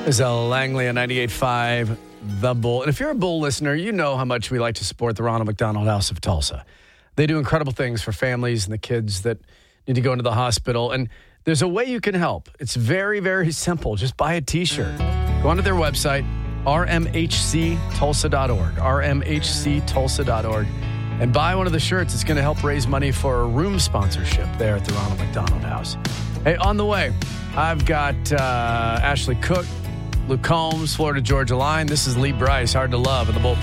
This is Langley on 98.5, The Bull. And if you're a Bull listener, you know how much we like to support the Ronald McDonald House of Tulsa. They do incredible things for families and the kids that need to go into the hospital. And there's a way you can help. It's very, very simple. Just buy a T-shirt. Go onto their website, rmhctulsa.org, rmhctulsa.org, and buy one of the shirts. It's going to help raise money for a room sponsorship there at the Ronald McDonald House. Hey, on the way, I've got Ashley Cook, Luke Combs, Florida Georgia Line. This is Lee Bryce, Hard to Love, and The Bull.